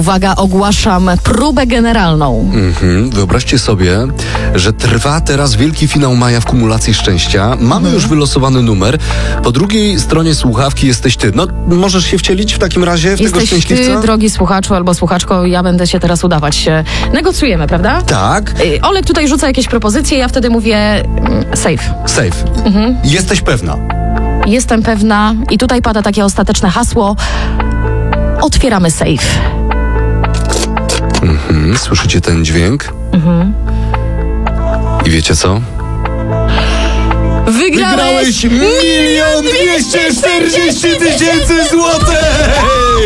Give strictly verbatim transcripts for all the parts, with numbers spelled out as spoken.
Uwaga, ogłaszam próbę generalną. Mhm. Wyobraźcie sobie, że trwa teraz wielki finał maja w kumulacji szczęścia. Mamy mhm. już wylosowany numer. Po drugiej stronie słuchawki jesteś ty. No, możesz się wcielić w takim razie w jesteś tego szczęśliwca? Ty, drogi słuchaczu albo słuchaczko, ja będę się teraz udawać. Negocjujemy, prawda? Tak. Olek tutaj rzuca jakieś propozycje, ja wtedy mówię mm, safe. Safe. Mhm. Jesteś pewna? Jestem pewna i tutaj pada takie ostateczne hasło. Otwieramy safe. Mhm. Słyszycie ten dźwięk? Mhm. I wiecie co? Wygrałeś, Wygrałeś milion dwieście czterdzieści tysięcy złotych!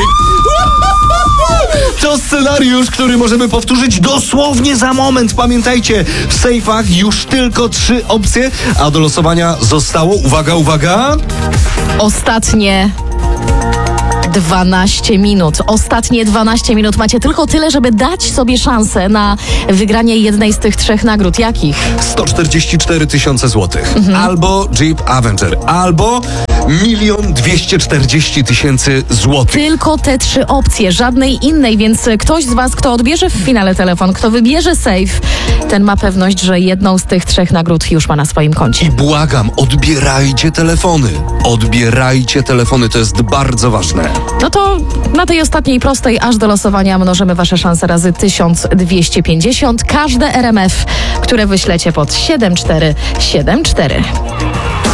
To scenariusz, który możemy powtórzyć dosłownie za moment. Pamiętajcie, w sejfach już tylko trzy opcje, a do losowania zostało, uwaga, uwaga... Ostatnie dwanaście minut. Ostatnie dwanaście minut. Macie tylko tyle, żeby dać sobie szansę na wygranie jednej z tych trzech nagród. Jakich? sto czterdzieści cztery tysiące złotych. Mhm. Albo Jeep Avenger. Albo milion dwieście czterdzieści tysięcy złotych. Tylko te trzy opcje. Żadnej innej, więc ktoś z was, kto odbierze w finale telefon, kto wybierze safe, ten ma pewność, że jedną z tych trzech nagród już ma na swoim koncie. I błagam, odbierajcie telefony. Odbierajcie telefony, to jest bardzo ważne. No to na tej ostatniej prostej aż do losowania mnożymy wasze szanse razy tysiąc dwieście pięćdziesiąt. Każde R M F, które wyślecie pod siedem cztery siedem cztery.